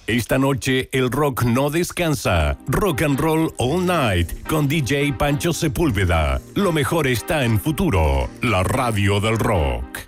Esta noche el rock no descansa. Rock and Roll All Night con DJ Pancho Sepúlveda. Lo mejor está en Futuro, la radio del rock.